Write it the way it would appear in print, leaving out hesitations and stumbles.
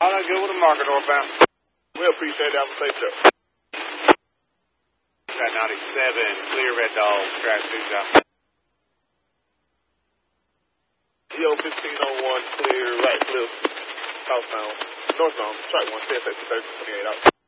All that good with the market northbound. We appreciate that. Have a safe trip. Track 97, clear Red Dog, track 6 out. EO 1501, clear, Ratcliffe, southbound, northbound, track 1, CSX 30, 28 out.